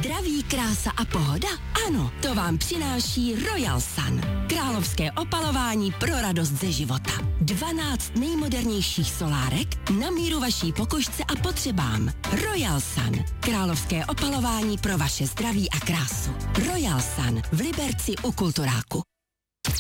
Zdraví, krása a pohoda? Ano, to vám přináší Royal Sun. Královské opalování pro radost ze života. 12 nejmodernějších solárek na míru vaší pokožce a potřebám. Royal Sun. Královské opalování pro vaše zdraví a krásu. Royal Sun v Liberci u Kulturáku.